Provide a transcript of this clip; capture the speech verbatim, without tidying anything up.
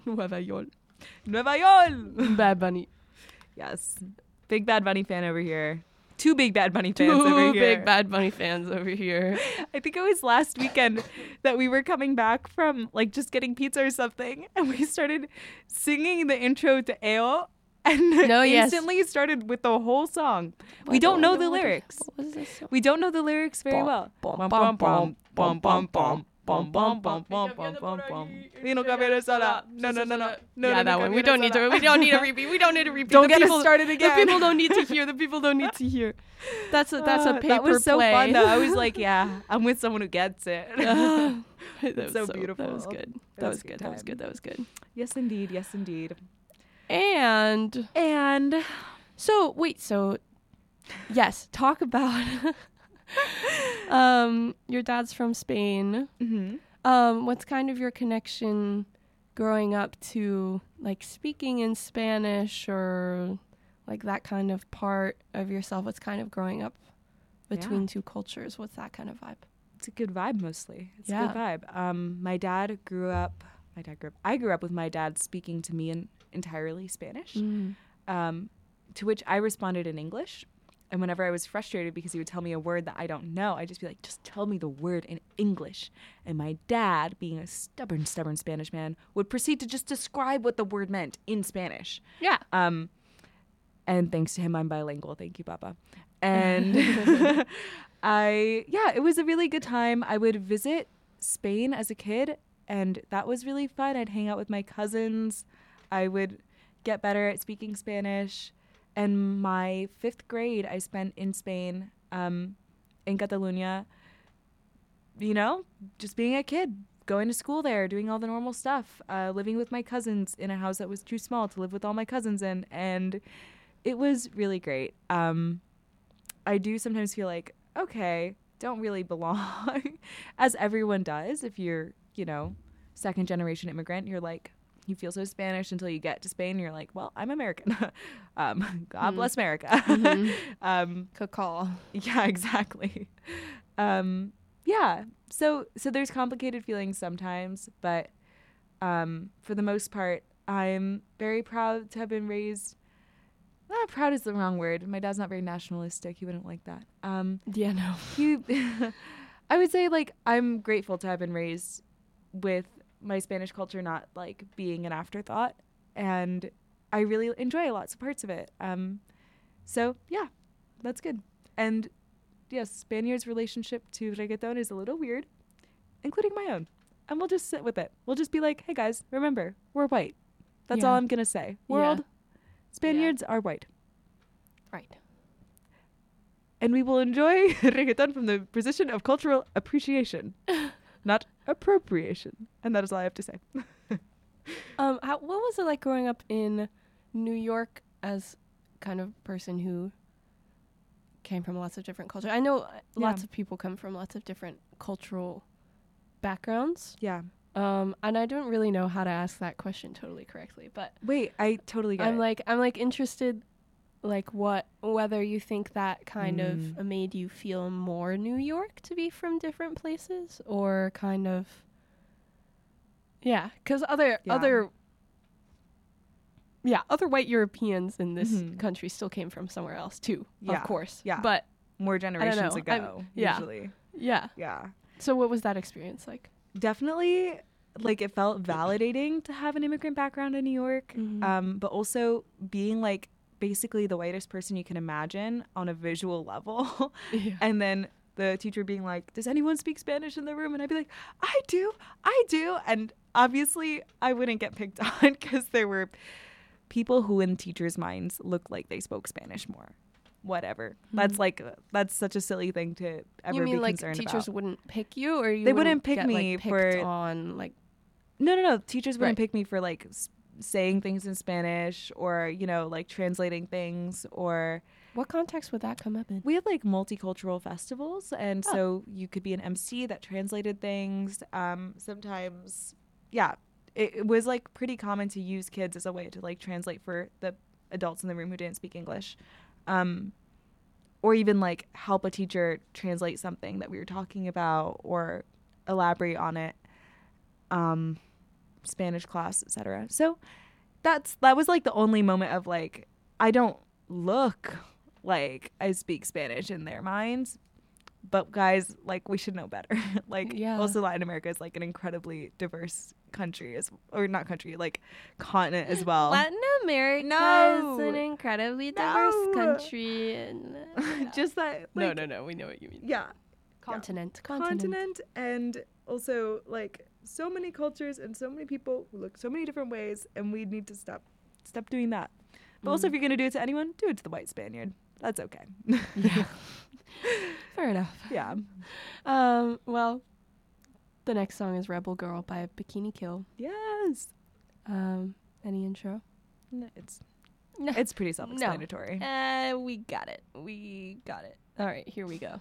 Nueva York. Nueva York. Bad Bunny. Yes. Big Bad Bunny fan over here. Two big Bad Bunny fans Two over here. big Bad Bunny fans over here. I think it was last weekend that we were coming back from like just getting pizza or something, and we started singing the intro to Eo, and No, yes. instantly started with the whole song. We don't know the lyrics. What was this song? We don't know the lyrics very Bom, well. bom, Bom, bom, bom, bom, bom, bom, bom, bom, bom, bom, bom, bom, bom. Y no cabía sola. No, no, no, no. No, Yeah, no, that no one. We cabía don't need to. sola. We don't need a repeat. We don't need a repeat. Don't The get us people- started again. The people don't need to hear. The people don't need to hear. That's a that's a Uh, paper That was so play. fun though. I was like, yeah, I'm with someone who gets it. that was so beautiful. That was good. It That was was a good. good That was time. good. That was good. Yes, indeed. Yes, indeed. And And so wait. So yes, talk about. um, your dad's from Spain. mm-hmm. Um, what's kind of your connection growing up to like speaking in Spanish or like that kind of part of yourself? What's kind of growing up between Yeah. two cultures? What's that kind of vibe? It's a good vibe mostly. It's Yeah. a good vibe. Um, my dad grew up. My dad grew up. I grew up with my dad speaking to me in entirely Spanish, Mm. um, to which I responded in English. And whenever I was frustrated because he would tell me a word that I don't know, I'd just be like, just tell me the word in English. And my dad, being a stubborn, stubborn Spanish man, would proceed to just describe what the word meant in Spanish. Yeah. Um, and thanks to him, I'm bilingual. Thank you, Papa. And I, yeah, it was a really good time. I would visit Spain as a kid, and that was really fun. I'd hang out with my cousins. I would get better at speaking Spanish. And my fifth grade, I spent in Spain, um, in Catalonia, you know, just being a kid, going to school there, doing all the normal stuff, uh, living with my cousins in a house that was too small to live with all my cousins in. And it was really great. Um, I do sometimes feel like, okay, don't really belong, as everyone does. If you're, you know, second generation immigrant, you're like, you feel so Spanish until you get to Spain. And you're like, well, I'm American. um, God Mm. bless America. Mhm. um, Cacao. yeah, exactly. Um, yeah. So, so there's complicated feelings sometimes, but um, for the most part, I'm very proud to have been raised. Ah, proud is the wrong word. My dad's not very nationalistic. He wouldn't like that. Um, Yeah, no. he, I would say like I'm grateful to have been raised with my Spanish culture not like being an afterthought, and I really enjoy lots of parts of it. Um, so yeah, that's good. And yes, Spaniards' relationship to reggaeton is a little weird, including my own. And we'll just sit with it. We'll just be like, hey guys, remember, we're white. That's Yeah. all I'm gonna say. World, Spaniards are white. Right. And we will enjoy reggaeton from the position of cultural appreciation, not appropriation. And that is all I have to say. Um, how, what was it like growing up in New York as kind of person who came from lots of different cultures? I know uh, lots Yeah. of people come from lots of different cultural backgrounds. Yeah. Um, and I don't really know how to ask that question totally correctly, but Wait, I totally get I'm it. like I'm like interested, like what whether you think that kind Mm. of uh, made you feel more New York to be from different places, or kind of yeah, because other Yeah. other yeah other white Europeans in this Mhm. country still came from somewhere else too, Yeah, of course. yeah. But More generations know. ago, I'm- yeah. usually. yeah, Yeah. so what was that experience like? Definitely, like, it felt validating to have an immigrant background in New York. Mhm. Um, but also being, like, basically the whitest person you can imagine on a visual level. Yeah. And then the teacher being like, does anyone speak Spanish in the room? And I'd be like, I do, I do. And obviously I wouldn't get picked on because there were people who in teachers' minds looked like they spoke Spanish more. Whatever. That's Mhm. like, that's such a silly thing to ever You mean be like concerned teachers about. wouldn't pick you, or you They wouldn't pick get, me like, picked for- on like No, no, no. Teachers wouldn't Right. pick me for like s- saying things in Spanish or, you know, like translating things, or what context would that come up in? we had like multicultural festivals. And Oh. so you could be an M C that translated things. Um, sometimes, yeah, it, it was like pretty common to use kids as a way to like translate for the adults in the room who didn't speak English. Um, or even like help a teacher translate something that we were talking about or elaborate on it. Um, Spanish class, et cetera. So that's that was like the only moment of like I don't look like I speak Spanish in their minds. But guys, like we should know better. Like Yeah. also Latin America is like an incredibly diverse country as or not country, like continent as well. Latin America No. is an incredibly diverse No. country. And, uh, Just that no, like, no, no. We know what you mean. Yeah. Continent. Continent. Continent and also like so many cultures and so many people who look so many different ways, and we need to stop stop doing that. But also Mm. if you're gonna do it to anyone, do it to the white Spaniard. That's okay. Yeah. Fair enough. Yeah. Um. Well, the next song is "Rebel Girl" by Bikini Kill. Yes. Um. Any intro? No, it's No. it's pretty self-explanatory. Uh, we got it. We got it. All right, here we go.